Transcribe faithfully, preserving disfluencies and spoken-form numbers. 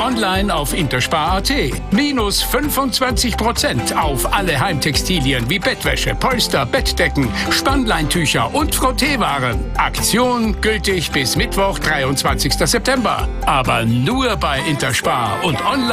online auf interspar punkt at. Minus fünfundzwanzig Prozent auf alle Heimtextilien wie Bettwäsche, Polster, Bettdecken, Spannleintücher und Frotteewaren. Aktion gültig bis Mittwoch, dreiundzwanzigsten September. Aber nur bei Interspar und online.